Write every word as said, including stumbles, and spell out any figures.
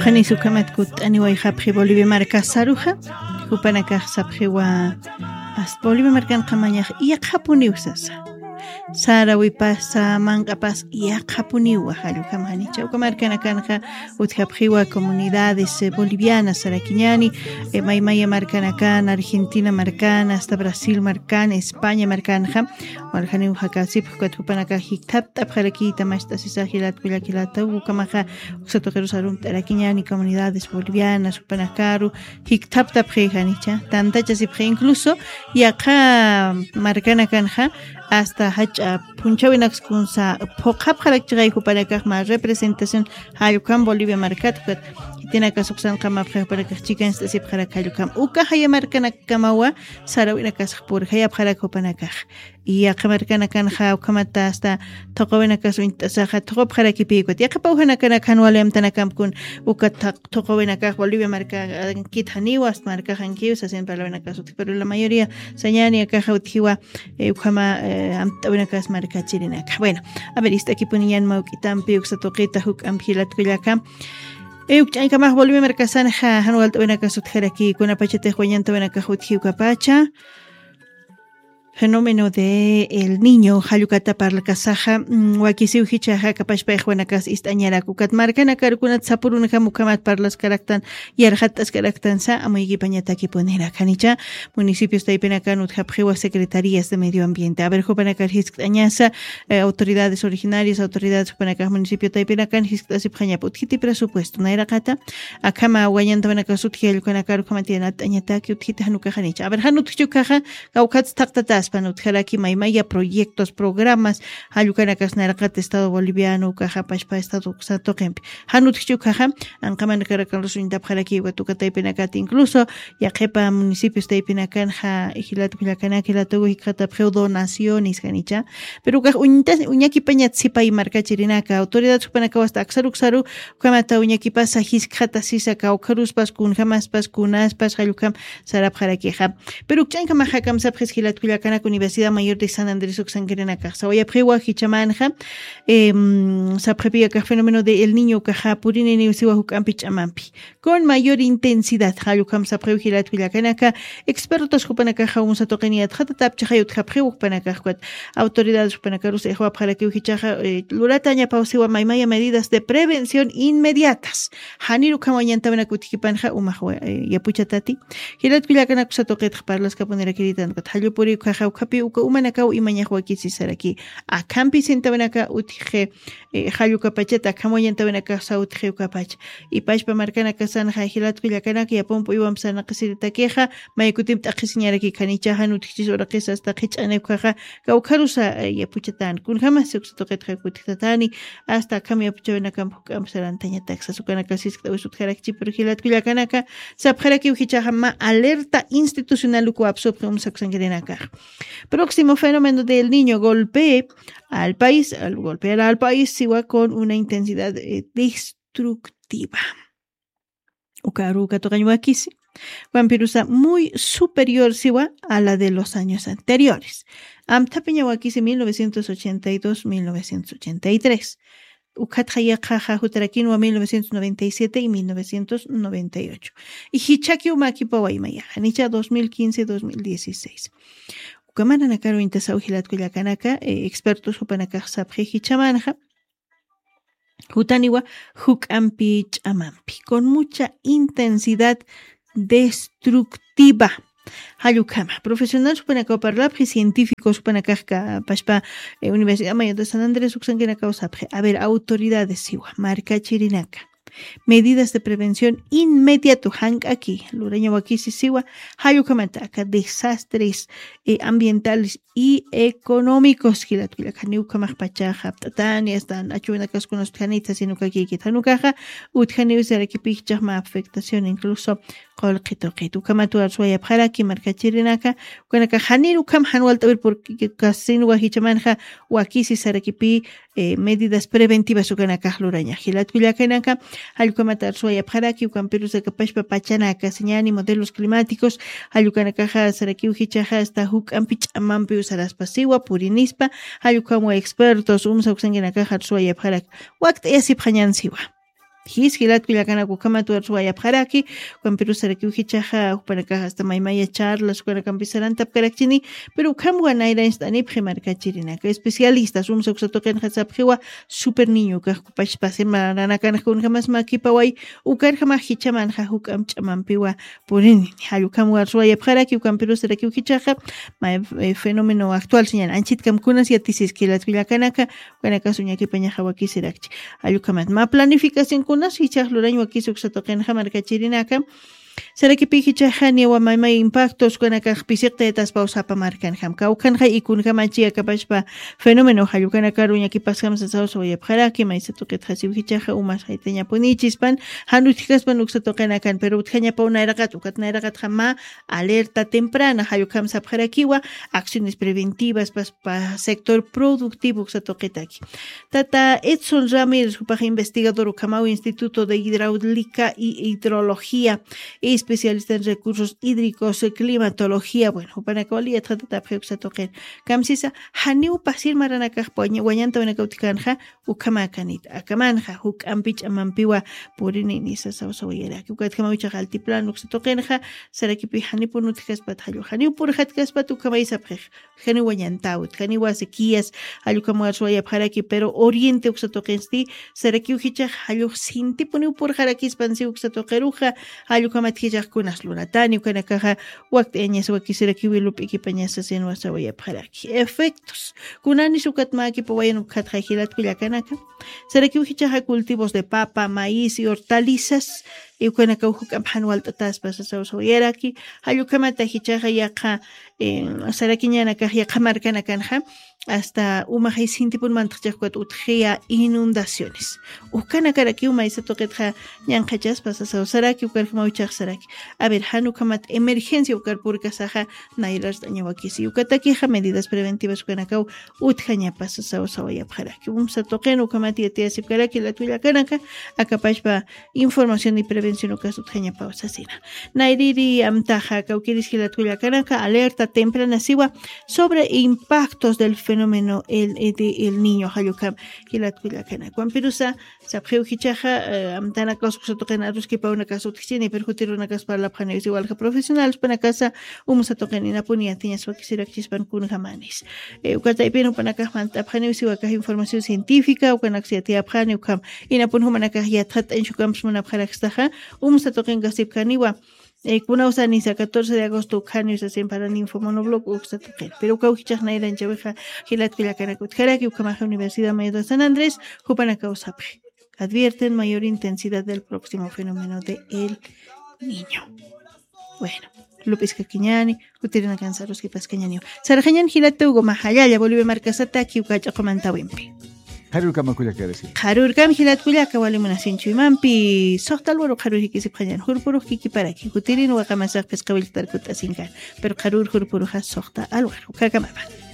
Sapjani sukamat kut aniway japji Bolivia marca saruja. Kupanakaj sapjiwa as Bolivia marcan kamañaj iyak japuniusasa. Sara wipasa mangapas iyak japuniwa halu kamani chauka marcana kanja utjapjiwa comunidades bolivianas saraquiñani eh, maimaya marcana can Argentina marcana hasta Brasil marcana España marcana walhani ujakasip kutupanaka hiktap tapjaraki tamasta sisajilat kullakilata ukamaja uksatojerusalem taraquiñani comunidades bolivianas upanakaru hiktap tapjejanicha tanta chasipje incluso y acá marcana kanja hasta hacha punchawinax kunsa poqap kharachgay kupanakaj ma representación hayukam Bolivia markat tiene que subsan kama para que chicken se para kayukam uka haya markana kamawa sarawina kas por haya para kupanakaj y ya markana kan ha kamata hasta toqowina kas intasaja toqo para que pico ya kapawhana kana kanwalem tanakam kun uka toqowina kas Bolivia marka kitaniwa hasta marka hankiu se siempre la kas pero la mayoría señani acá uthiwa ukama amtawina kas marka chirinaka. Bueno, a ver, está aquí ponían mauquitan piuxa toquita huk ampilat kuyakam. Eu chay kamaj Bolivia marcasan ha hanual tawina kasut aquí con apachete juayan tawina kahut hiukapacha. Fenómeno de el niño hayukata parla kasaja wakisiu hichaja kapashpa juanakas istañara kukat marcana karkunat sapuruna mukamat parlas karaktan yarhatas karaktan sa amuigi pañataki ponera kanicha municipios taipenakan utjapjewa secretarías de medio ambiente a ver jopanakar hiskañasa eh, autoridades originarias autoridades jopanakar municipio taipenakan hiskasipjaña putkiti presupuesto naira kata akama wayan tabanakasut hialkanakar kamatianat añataki utkita hanuka kanicha a ver hanut chukaja kaukats taktata panutjaraki maimaya proyectos programas hayukanakas narqat estado boliviano caja pashpa estado satoqempi hanutchu caja anqaman karakalus indapjaraki watukataypinakat incluso yaqipa municipios taypinakan ha ijilat kullakanaki la tugu hikata donaciones kanicha pero ka uñtas uñaki pañat sipay markachirinaka autoridad supanaka hasta aksaruksaru kamata uñaki pasa hiskata sisaka okarus paskun jamas paskunas pas hayukam sarapjaraki ha pero chanka mahakam sapjes hilat kullakana Universidad Mayor de San Andrés Oxanguerena Caja. Voy a preguntar Hichamanja, eh, se prepara el fenómeno del niño Caja Purine Neusiwa Hukampich Amampi. Con mayor intensidad, Hayukam se prepara Hilakanaka, expertos Hupanakaja, un satokenia, Tratatap Chayut Hapreu Panakakwat, autoridades Hupanakaros, Ejoa Paraki Hichaja, Lurataña Pausiwa Maimaya, medidas de prevención inmediatas. Haniru Kamayantabanakutipanja, Umahua, Yapuchatati, Hilat Hilakanak Satoket para las Caponera Kiritan, Hayupuri Caja. Kapi uka umanakau imañajwaki sisaraki a campi sintabanaka utje hayuka pacheta kamoyantabanaka sautje ukapach y pachpa marcanaka san hajilat kullakanaka yapompo iwam sana qasirita queja maykutim taqisiñaraki kanichahan utjis oraqis hasta qich'anewkaqa kawkarusa yapuchatan kun jamás suqsutoqetqa kutitatani hasta kam yapuchabanaka amsarantaña taxa sukanaka siskta usutjaraki pero hilat kullakanaka sapjaraki uhichaha ma alerta institucional uku absorbe un saxangerenaka. Próximo fenómeno del niño golpea al país, al golpear al país, sigue con una intensidad eh, destructiva. Ukaruka tokañuakisi, vampirusa muy superior sigue a la de los años anteriores. Amtapeñawakisi mil novecientos ochenta y dos a mil novecientos ochenta y tres. Ukatjayakaja Jutarakinwa mil novecientos noventa y siete y mil novecientos noventa y ocho. Y Hichaki Umakipa Waimaya, Hanicha dos mil quince a dos mil dieciséis. Ukamana Nakaro Intasau Hilat Kullakanaka, expertos Upanaka Sapje Hichamanja, Jutaniwa Hukampich Amampi, con mucha intensidad destructiva. Hayukama, profesional supanaka parlapje científicos supanaka pashpa Universidad Mayor de San Andrés Uxanguenaka Sapje. A ver, autoridades siwa, marca Chirinaka. Medidas de prevención inmediato hang aquí lureño aquí siwa hayukamataka desastres eh, ambientales y económicos hilatkullakani ukamaj pachaja tatani están achunakas con los tanitas y nukaki kitanukaja utjani usarakipichaj ma afectación incluso qolqitoqit ukamatu arsuaya pharaki markachirinaka ukanaka hanir ukam hanwalta ver porque kasin wahichamanja wakisi sarakipi eh, medidas preventivas ukanaka lureña hilatkullakanaka Hayukamata arsuaya pharaki ukampirusa kapashpa pachanaka señani modelos climáticos hayukanakaja sarakiu hichaja hasta huk ampich amampi usaraspasiwa purinispa hayukamo expertos umsa uxangenakaja arsuaya pharak waqt esip hañansiwa his hilat kullakana kukama tu arsuaya pharaki kwan Perú saraki uhichaja para caja hasta maymaya charlas para campisaran tap karakchini pero kamwa naira instani primarkachirina que especialistas um se toquen hasapjiwa super niño ka kupash pase marana kan kun jamás makipawai ukar jama hichaman ja hukam chamampiwa purin hayu kamwa arsuaya pharaki kwan Perú saraki uhichaja ma fenómeno actual señal anchit kam kunas yatisis kilat kullakana ka kwan akasuña ki paña hawaki sirakchi hayu kamat ma planificación kunas hichaj luraño aquí suksatoqen jamarkachirinaka saraki pihichajani wa maymay impactos kunaka pisiktetas pausapa markan ham kaukanja ikun kamachia kapashpa fenómeno hayukana karuña kipas ham sasawsa wayapjaraki maysatuqet hasiwichaja umas hayteña punichispan hanutigaspan uksatoqena kan pero utjaña paunayragat ukatnayragat jama alerta temprana hayukam sapjarakiwa acciones preventivas paspa sector productivo uksatoqetaki tata Edson Ramírez upaj investigador ukamawi Instituto de Hidráulica y Hidrología especialista en recursos hídricos, climatología, bueno, para que valía trata de apjex a tocar. Kamsisa, haniu pasir maranaka, poña, guayanta, una cauticanja, ukamakanit, akamanja, huk ampich amampiwa, purinisa, sausoyera, que ukat kamawicha altiplan, uxatokenja, sarakipi hanipunutijas pathayo, haniu purhatkas patukamais aprej, haniu guayantaut, haniu sequías, alukamuasuaya paraki, pero oriente uxatokensti, sarakiuhicha, halu sinti puniu purharakis pansi uxatokeruja, alukamat kunas lunatani ukana kaja waqt eñas wakisira kiwilup ikipañasa sen wasawaya pharaki efectos kunani sukat maki pawayan ukat hajilat kullakanaka saraki uhichaja cultivos de papa, maíz y hortalizas y ukana kauhukam hanwal tatas pasasawsawayaraki hayukamata hichaja yaqa saraki ñana kaja qamarkana kanja hasta uma haisintipun mantajkuat utjea inundaciones ukana karaki uma isatoqetja ñanqachas pasasaw saraki ukarma uchaq saraki a ver hanukamat emergencia ukar purkasaja nairas dañawakisi ukataki ha medidas preventivas ukanakau utjaña pasasaw sawaya pharaki um satoqen ukamat yatiasip karaki la tuya kanaka akapashpa información y prevención ukas utjaña pausasina nairiri amtaja kaukiris la tuya kanaka alerta temprana siwa sobre impactos del fenómeno el de el niño hayukam kilat kullakana kwan pirusa sapjeu hichaja amtana kasu toquen aruski pa una casa utjini perjutiru una casa para la panevis igual que profesionales para casa umus toquen ina punia tiña so quisiera chispan kun jamanis ukata ipeno para casa manta panevis igual que información científica ukana xiatia pane ukam ina pun humana ka ya trat en shukam smuna pharaxtaja umus toquen gasip kaniwa kuna usanisa catorce de agosto kanius hacen para ninfomonoblog uxatoquen pero kauhichaj naira en chaveja hilat kullakana kutjaraki ukamaja Universidad Mayor de San Andrés jupana causapje advierten mayor intensidad del próximo fenómeno de el niño. Bueno, Lupis Kakiñani, Utirina Cansaros y Pascañani. Sarjañan Hilatugo Mahayaya, Bolivia Marcasata, Kiukacha Comantawimpi. Harurka Makuya Keresi. Harurkam Hilatkuya, Kawalimunasin Chuimampi, Sohtalwaro Haruki Sipayan, Hurpuru Kiki para que Utirin o Kamasak Pescavil Tarkutasinka, pero Harur Hurpuruja Sohta Alwaro, Kakamaba.